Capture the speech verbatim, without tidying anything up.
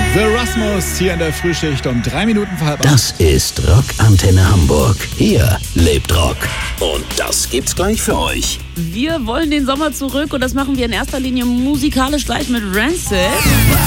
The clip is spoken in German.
The Rasmus hier in der Frühschicht um drei Minuten vor halb acht. Das ist Rockantenne Hamburg. Hier lebt Rock. Und das gibt's gleich für euch. Wir wollen den Sommer zurück und das machen wir in erster Linie musikalisch gleich mit Rancid.